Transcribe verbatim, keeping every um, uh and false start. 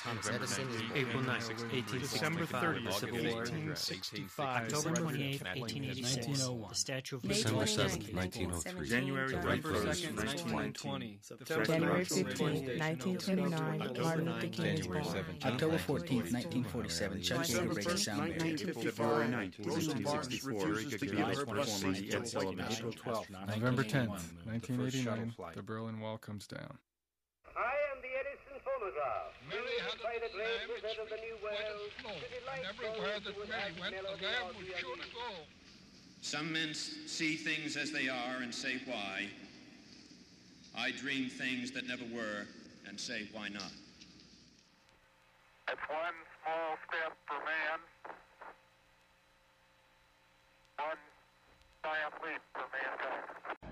Thomas Edison is born. April ninth, eighteen December sixty-five, thirtieth, Civil War. eighteen sixty-five. October December twenty-eighth, fifteenth, eighteen eighty-six, nineteen oh one. the Statue of May Liberty. December twenty-ninth, seventh, nineteen oh three. January January twenty-first, first, nineteen twenty. January fifteenth, nineteen twenty-nine, Martin Luther King is January born. seventeenth, October fourteenth, nineteen forty-seven, Chuck Yeager breaks the sound barrier. February ninth, nineteen sixty-four, refuses to give her bus seat Ed Sullivan. April twelfth, November tenth, nineteen eighty-nine, the Berlin Wall comes down. I am the Edison phonograph. Mary had a by the little great lamb which wizard of the New went World. as snow, to delight and everywhere those that who would Mary have went, the melody lamb or would the sure to idea. go. Some men see things as they are and say why. I dream things that never were and say why not. It's one small step for man, one giant leap